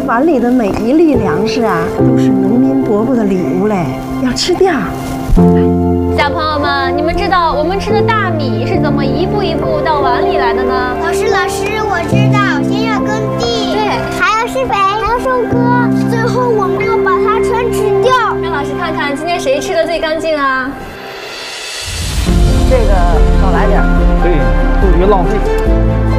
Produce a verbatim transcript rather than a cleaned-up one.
碗里的每一粒粮食啊，都是农民伯伯的礼物嘞，要吃掉。 小朋友们，你们知道我们吃的大米是怎么一步一步到碗里来的呢？ 老师，老师，我知道，先要耕地， 对， 还要施肥，还要收割，最后我们要把它全吃掉。 让老师看看今天谁吃的最干净啊？ 这个少来点， 可以，不许浪费。